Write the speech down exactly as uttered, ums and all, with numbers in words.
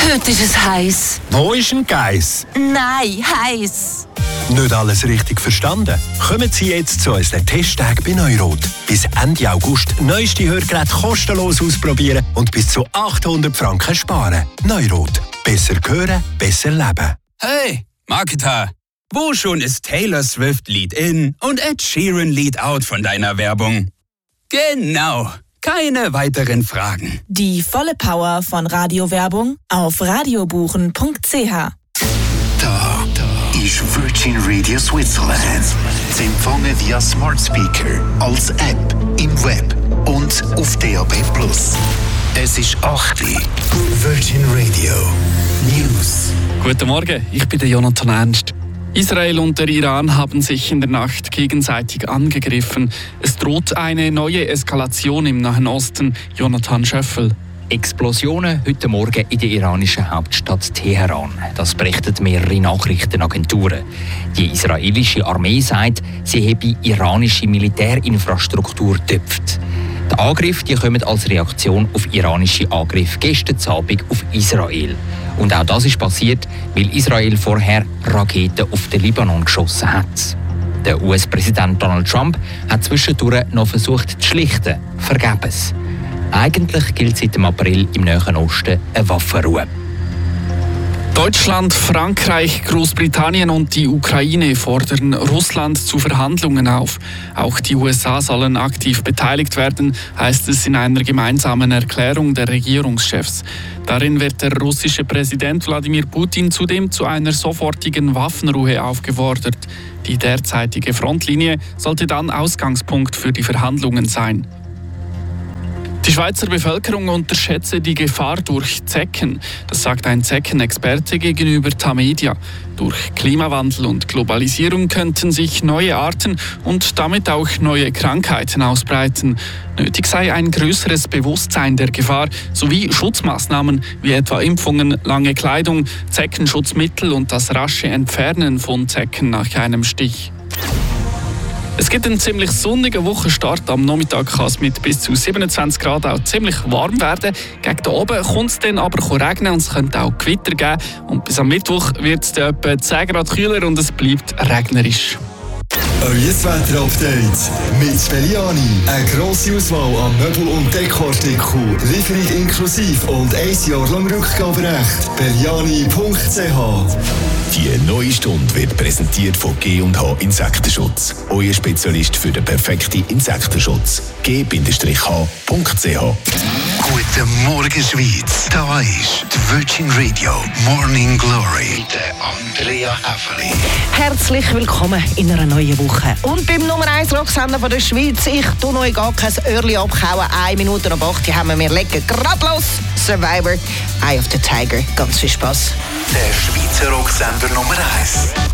Heute ist es heiß. Wo ist ein Geiss? Nein, heiß. Nicht alles richtig verstanden? Kommen Sie jetzt zu unseren Testtagen bei Neurot. Bis Ende August neueste Hörgeräte kostenlos ausprobieren und bis zu achthundert Franken sparen. Neurot. Besser hören, besser leben. Hey, Marketer. Wo schon ist Taylor Swift Lead In und Ed Sheeran Lead Out von deiner Werbung? Genau. Keine weiteren Fragen. Die volle Power von Radiowerbung auf radiobuchen punkt c h. Da, da ist Virgin Radio Switzerland. Zu empfangen via Smart Speaker, als App, im Web und auf D A B plus. Es ist acht Uhr. Virgin Radio News. Guten Morgen, ich bin der Jonathan Ernst. Israel und der Iran haben sich in der Nacht gegenseitig angegriffen. Es droht eine neue Eskalation im Nahen Osten. Jonathan Schöffel. Explosionen heute Morgen in der iranischen Hauptstadt Teheran. Das berichten mehrere Nachrichtenagenturen. Die israelische Armee sagt, sie habe iranische Militärinfrastruktur getöpft. Die Angriffe die kommen als Reaktion auf iranische Angriffe gestern Abend auf Israel. Und auch das ist passiert, weil Israel vorher Raketen auf den Libanon geschossen hat. Der U S-Präsident Donald Trump hat zwischendurch noch versucht zu schlichten, vergebens. Eigentlich gilt seit dem April im Nahen Osten eine Waffenruhe. Deutschland, Frankreich, Großbritannien und die Ukraine fordern Russland zu Verhandlungen auf. Auch die U S A sollen aktiv beteiligt werden, heißt es in einer gemeinsamen Erklärung der Regierungschefs. Darin wird der russische Präsident Wladimir Putin zudem zu einer sofortigen Waffenruhe aufgefordert. Die derzeitige Frontlinie sollte dann Ausgangspunkt für die Verhandlungen sein. Die Schweizer Bevölkerung unterschätze die Gefahr durch Zecken. Das sagt ein Zeckenexperte gegenüber Tamedia. Durch Klimawandel und Globalisierung könnten sich neue Arten und damit auch neue Krankheiten ausbreiten. Nötig sei ein größeres Bewusstsein der Gefahr sowie Schutzmaßnahmen wie etwa Impfungen, lange Kleidung, Zeckenschutzmittel und das rasche Entfernen von Zecken nach einem Stich. Es gibt einen ziemlich sonnigen Wochenstart. Am Nachmittag kann es mit bis zu siebenundzwanzig Grad auch ziemlich warm werden. Gegen den Abend kommt es dann aber regnen und es könnte auch Gewitter geben. Und bis am Mittwoch wird es dann etwa zehn Grad kühler und es bleibt regnerisch. Euer Wetter-Update mit Belliani. Eine grosse Auswahl an Möbel- und Dekoartikeln. Lieferung inklusive und ein Jahr lang Rückgaberecht. Belliani punkt c h. Die neue Stunde wird präsentiert von G und H Insektenschutz. Euer Spezialist für den perfekten Insektenschutz. G H punkt c h. Guten Morgen, Schweiz. Da ist die Virgin Radio Morning Glory mit Andrea Häfeli. Herzlich willkommen in einer neuen Woche. Und beim Nummer eins Rocksender von der Schweiz, ich tue euch gar kein Öhrli abkauen. Eine Minute ab acht haben wir legen. Gerade los! Survivor, Eye of the Tiger. Ganz viel Spass. Der Schweizer Rocksender Nummer eins.